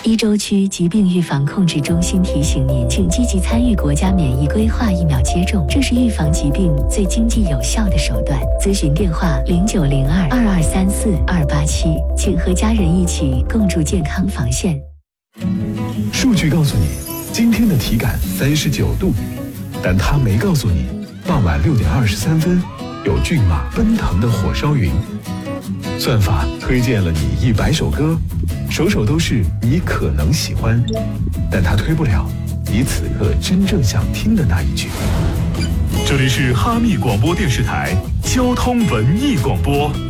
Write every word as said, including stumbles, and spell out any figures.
一州区疾病预防控制中心提醒您，请积极参与国家免疫规划疫苗接种，这是预防疾病最经济有效的手段。咨询电话零九零二二二三四二八七，请和家人一起共筑健康防线。 数据告诉你，今天的体感三十九度，但它没告诉你，傍晚六点二十三分，有骏马奔腾的火烧云。算法推荐了你一百首歌，首首都是你可能喜欢，但它推不了你此刻真正想听的那一句。 这里是哈密广播电视台交通文艺广播。